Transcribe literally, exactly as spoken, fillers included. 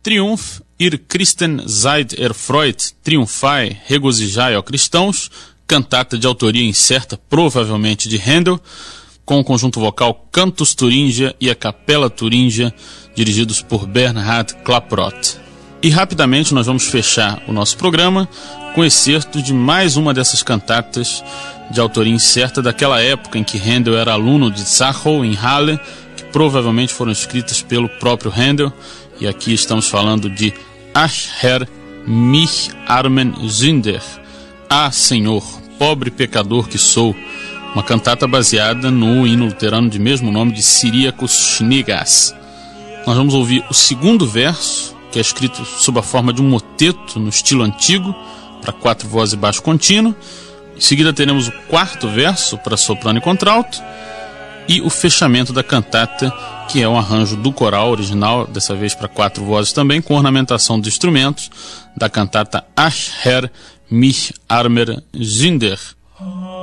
Triumph, ihr Christen seid erfreut, triunfai, regozijai, ó cristãos, cantata de autoria incerta, provavelmente de Handel, com o conjunto vocal Cantus Thuringia e a Capella Thuringia, dirigidos por Bernhard Klaproth. E rapidamente nós vamos fechar o nosso programa com excerto de mais uma dessas cantatas de autoria incerta daquela época em que Handel era aluno de Zachow, em Halle, que provavelmente foram escritas pelo próprio Handel. E aqui estamos falando de Ach Herr, mich armen Sünder, Ah Senhor, pobre pecador que sou, uma cantata baseada no hino luterano de mesmo nome de Cyriacus Schneegass. Nós vamos ouvir o segundo verso, que é escrito sob a forma de um moteto no estilo antigo, para quatro vozes e baixo contínuo. Em seguida teremos o quarto verso para soprano e contralto e o fechamento da cantata, que é um arranjo do coral original, dessa vez para quatro vozes também, com ornamentação dos instrumentos da cantata Ach Herr, mich armer Sünder.